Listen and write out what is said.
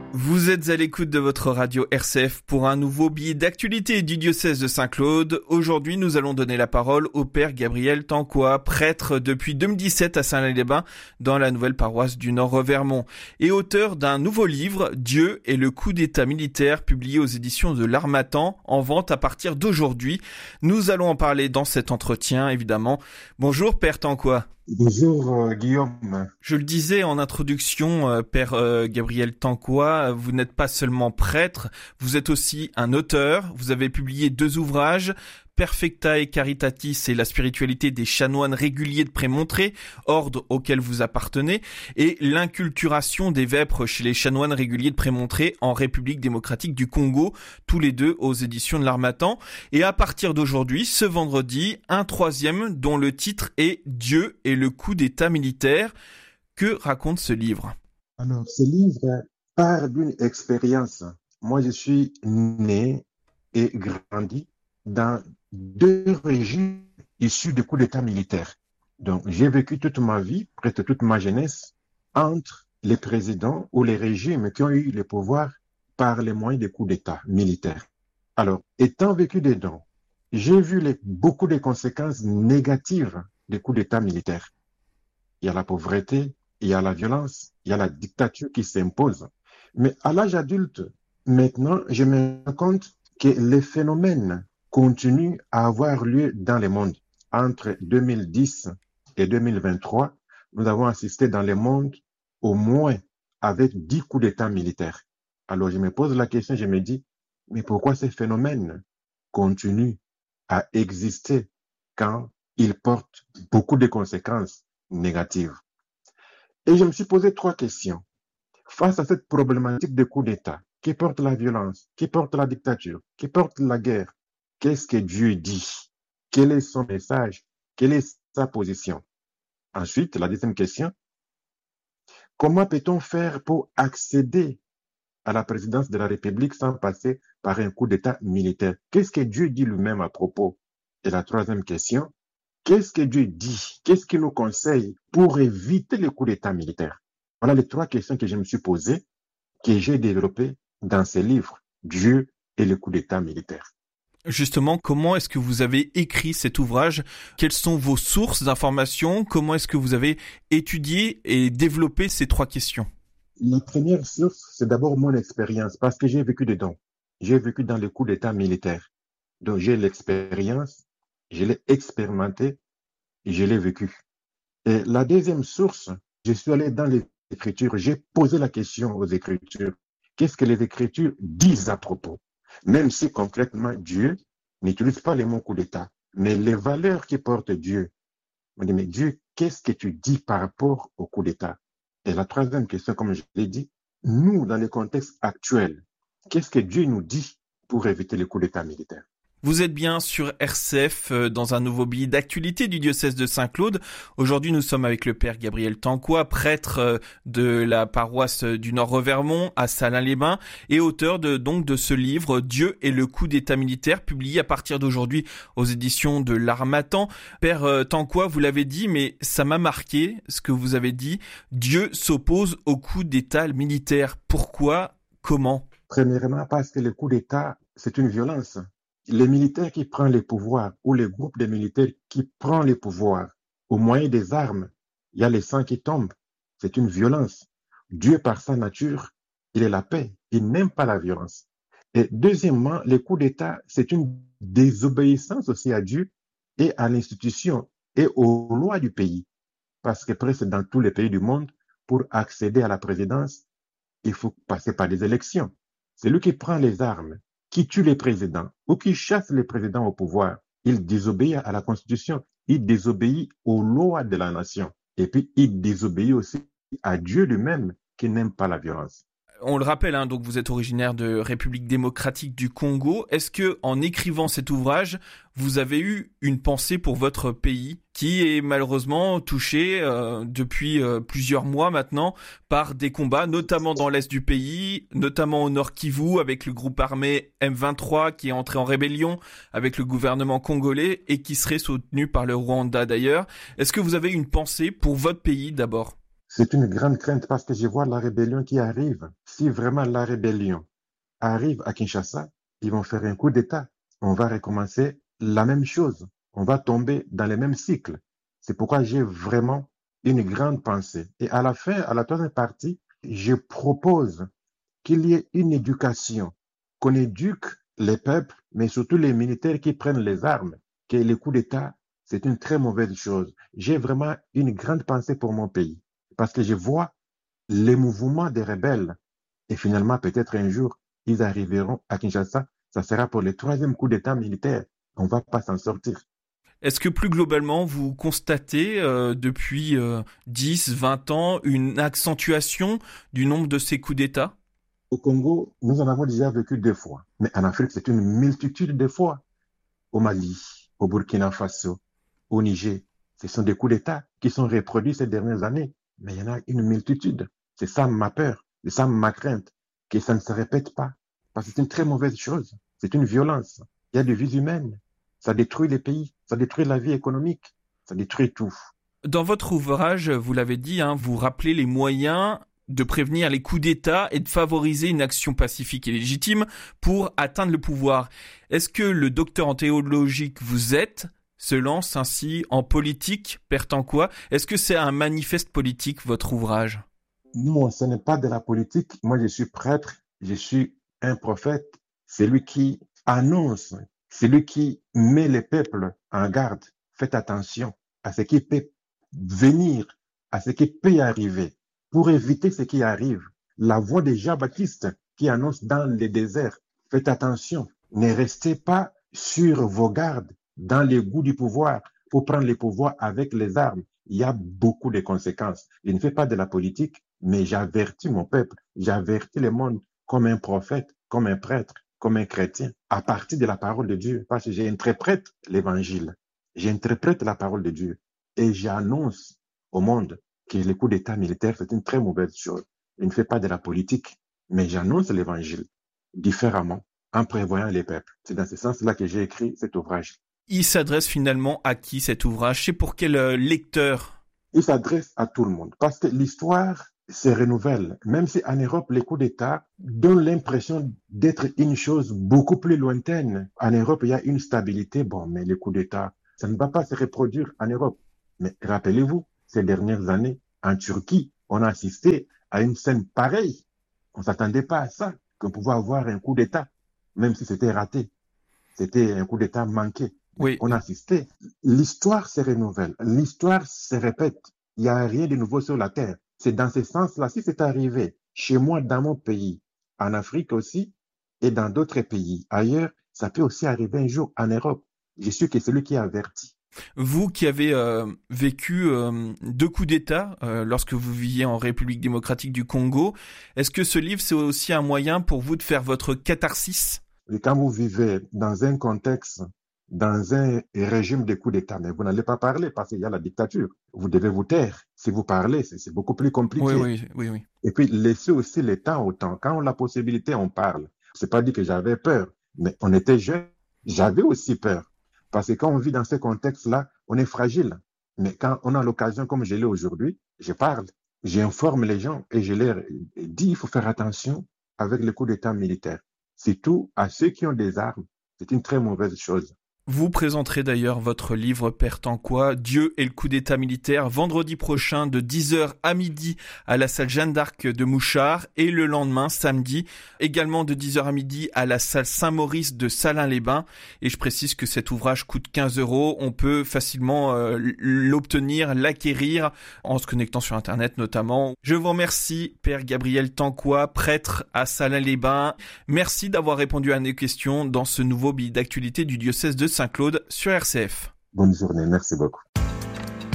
Vous êtes à l'écoute de votre radio RCF pour un nouveau billet d'actualité du diocèse de Saint-Claude. Aujourd'hui, nous allons donner la parole au père Gabriel Tanquois, prêtre depuis 2017 à Saint-Lin-les-Bains, dans la nouvelle paroisse du Nord-Revermont, et auteur d'un nouveau livre, Dieu et le coup d'état militaire, publié aux éditions de l'Harmattan, en vente à partir d'aujourd'hui. Nous allons en parler dans cet entretien, évidemment. Bonjour, père Tanquois. Bonjour Guillaume. Je le disais en introduction, père Gabriel Tanquois, vous n'êtes pas seulement prêtre, vous êtes aussi un auteur. Vous avez publié 2 ouvrages, Perfectae Caritatis et la spiritualité des chanoines réguliers de Prémontré, ordre auquel vous appartenez, et l'inculturation des vêpres chez les chanoines réguliers de Prémontré en République démocratique du Congo, tous les 2 aux éditions de l'Harmattan. Et à partir d'aujourd'hui, ce vendredi, un 3e dont le titre est Dieu et le coup d'état militaire. Que raconte ce livre ? Alors, ce livre part d'une expérience. Moi, je suis né et grandi dans 2 régimes issus du coup d'état militaire. Donc, j'ai vécu toute ma vie, presque toute ma jeunesse, entre les présidents ou les régimes qui ont eu le pouvoir par les moyens des coups d'état militaires. Alors, étant vécu dedans, j'ai vu beaucoup de conséquences négatives des coups d'état militaires. Il y a la pauvreté, il y a la violence, il y a la dictature qui s'impose. Mais à l'âge adulte, maintenant, je me rends compte que les phénomènes continuent à avoir lieu dans le monde. Entre 2010 et 2023, nous avons assisté dans le monde au moins avec 10 coups d'état militaires. Alors je me pose la question, je me dis, mais pourquoi ces phénomènes continuent à exister quand ils portent beaucoup de conséquences négatives? Et je me suis posé 3 questions. Face à cette problématique de coup d'État, qui porte la violence, qui porte la dictature, qui porte la guerre, qu'est-ce que Dieu dit? Quel est son message? Quelle est sa position? Ensuite, la deuxième question, comment peut-on faire pour accéder à la présidence de la République sans passer par un coup d'État militaire? Qu'est-ce que Dieu dit lui-même à propos? Et la troisième question, qu'est-ce que Dieu dit? Qu'est-ce qu'il nous conseille pour éviter le coup d'État militaire? Voilà les 3 questions que je me suis posées, que j'ai développées dans ce livre, Dieu et le coup d'État militaire. Justement, comment est-ce que vous avez écrit cet ouvrage ? Quelles sont vos sources d'informations ? Comment est-ce que vous avez étudié et développé ces 3 questions ? La première source, c'est d'abord mon expérience, parce que j'ai vécu dedans. J'ai vécu dans le coup d'État militaire. Donc j'ai l'expérience, je l'ai expérimenté et je l'ai vécu. Et la deuxième source, je suis allé dans les Écritures, j'ai posé la question aux Écritures. Qu'est-ce que les Écritures disent à propos? Même si concrètement Dieu n'utilise pas les mots coup d'État, mais les valeurs qui portent Dieu. On dit, mais Dieu, qu'est-ce que tu dis par rapport au coup d'État? Et la troisième question, comme je l'ai dit, nous, dans le contexte actuel, qu'est-ce que Dieu nous dit pour éviter le coup d'État militaire? Vous êtes bien sur RCF dans un nouveau billet d'actualité du diocèse de Saint-Claude. Aujourd'hui, nous sommes avec le père Gabriel Tanquois, prêtre de la paroisse du Nord-Revermont à Saint-Lin-les-Bains et auteur de ce livre Dieu et le coup d'état militaire, publié à partir d'aujourd'hui aux éditions de l'Harmattan. Père Tanquois, vous l'avez dit, mais ça m'a marqué ce que vous avez dit. Dieu s'oppose au coup d'état militaire. Pourquoi? Comment? Premièrement, parce que le coup d'État, c'est une violence. Les militaires qui prennent le pouvoir ou les groupes de militaires qui prennent le pouvoir au moyen des armes, il y a le sang qui tombe. C'est une violence. Dieu, par sa nature, il est la paix. Il n'aime pas la violence. Et deuxièmement, le coup d'État, c'est une désobéissance aussi à Dieu et à l'institution et aux lois du pays. Parce que presque dans tous les pays du monde, pour accéder à la présidence, il faut passer par des élections. C'est lui qui prend les armes, qui tue les présidents ou qui chasse les présidents au pouvoir. Il désobéit à la Constitution, il désobéit aux lois de la nation. Et puis, il désobéit aussi à Dieu lui-même qui n'aime pas la violence. On le rappelle, donc vous êtes originaire de République démocratique du Congo. Est-ce que, en écrivant cet ouvrage, vous avez eu une pensée pour votre pays qui est malheureusement touché depuis plusieurs mois maintenant par des combats, notamment dans l'est du pays, notamment au nord Kivu avec le groupe armé M23 qui est entré en rébellion avec le gouvernement congolais et qui serait soutenu par le Rwanda d'ailleurs. Est-ce que vous avez une pensée pour votre pays d'abord ? C'est une grande crainte parce que je vois la rébellion qui arrive. Si vraiment la rébellion arrive à Kinshasa, ils vont faire un coup d'État. On va recommencer la même chose. On va tomber dans les mêmes cycles. C'est pourquoi j'ai vraiment une grande pensée. Et à la fin, à la troisième partie, je propose qu'il y ait une éducation, qu'on éduque les peuples, mais surtout les militaires qui prennent les armes, que les coups d'État, c'est une très mauvaise chose. J'ai vraiment une grande pensée pour mon pays, parce que je vois les mouvements des rebelles, et finalement, peut-être un jour, ils arriveront à Kinshasa, ça sera pour le troisième coup d'État militaire. On ne va pas s'en sortir. Est-ce que plus globalement, vous constatez depuis 10, 20 ans une accentuation du nombre de ces coups d'État? Au Congo, nous en avons déjà vécu 2 fois, mais en Afrique, c'est une multitude de fois. Au Mali, au Burkina Faso, au Niger, ce sont des coups d'État qui sont reproduits ces dernières années, mais il y en a une multitude. C'est ça ma peur, c'est ça ma crainte, que ça ne se répète pas, parce que c'est une très mauvaise chose, c'est une violence. Il y a des vies humaines, ça détruit les pays, ça détruit la vie économique, ça détruit tout. Dans votre ouvrage, vous l'avez dit, vous rappelez les moyens de prévenir les coups d'État et de favoriser une action pacifique et légitime pour atteindre le pouvoir. Est-ce que le docteur en théologie que vous êtes se lance ainsi en politique, perd en quoi? Est-ce que c'est un manifeste politique, votre ouvrage? Non, ce n'est pas de la politique. Moi, je suis prêtre, je suis un prophète, celui qui annonce, celui qui met les peuples en garde. Faites attention à ce qui peut venir, à ce qui peut arriver, pour éviter ce qui arrive. La voix de Jean-Baptiste qui annonce dans les déserts, faites attention, ne restez pas sur vos gardes dans les goûts du pouvoir pour prendre le pouvoir avec les armes. Il y a beaucoup de conséquences. Je ne fais pas de la politique, mais j'avertis mon peuple, j'avertis le monde comme un prophète, comme un prêtre, comme un chrétien, à partir de la parole de Dieu, parce que j'interprète l'évangile, j'interprète la parole de Dieu et j'annonce au monde que le coup d'État militaire, c'est une très mauvaise chose. Je ne fais pas de la politique, mais j'annonce l'évangile différemment, en prévoyant les peuples. C'est dans ce sens-là que j'ai écrit cet ouvrage. Il s'adresse finalement à qui cet ouvrage? C'est pour quel lecteur? Il s'adresse à tout le monde, parce que l'histoire se renouvelle. Même si en Europe, les coups d'État donnent l'impression d'être une chose beaucoup plus lointaine. En Europe, il y a une stabilité. Bon, mais les coups d'État, ça ne va pas se reproduire en Europe. Mais rappelez-vous, ces dernières années, en Turquie, on a assisté à une scène pareille. On ne s'attendait pas à ça, qu'on pouvait avoir un coup d'État, même si c'était raté. C'était un coup d'État manqué. Oui. On a assisté. L'histoire se renouvelle, l'histoire se répète. Il n'y a rien de nouveau sur la terre. C'est dans ce sens-là, si c'est arrivé chez moi, dans mon pays, en Afrique aussi, et dans d'autres pays ailleurs, ça peut aussi arriver un jour en Europe. Je suis que celui qui est averti. Vous qui avez vécu 2 coups d'État lorsque vous viviez en République démocratique du Congo, est-ce que ce livre, c'est aussi un moyen pour vous de faire votre catharsis? Et quand vous vivez dans un contexte, dans un régime de coup d'État, mais vous n'allez pas parler parce qu'il y a la dictature. Vous devez vous taire. Si vous parlez, c'est beaucoup plus compliqué. Oui. Et puis, laissez aussi le temps au temps. Quand on a la possibilité, on parle. C'est pas dit que j'avais peur, mais on était jeunes. J'avais aussi peur. Parce que quand on vit dans ce contexte-là, on est fragile. Mais quand on a l'occasion, comme je l'ai aujourd'hui, je parle. J'informe les gens et je leur dis, il faut faire attention avec le coup d'État militaire. Surtout à ceux qui ont des armes. C'est une très mauvaise chose. Vous présenterez d'ailleurs votre livre Perd en quoi? Dieu et le coup d'État militaire vendredi prochain de 10h à midi à la salle Jeanne d'Arc de Mouchard et le lendemain, samedi, également de 10h à midi à la salle Saint-Maurice de Salins-les-Bains. Et je précise que cet ouvrage coûte 15 €. On peut facilement l'obtenir, l'acquérir en se connectant sur Internet notamment. Je vous remercie, Père Gabriel Tanquois, prêtre à Salins-les-Bains. Merci d'avoir répondu à nos questions dans ce nouveau billet d'actualité du diocèse de Saint-Claude sur RCF. Bonne journée, merci beaucoup.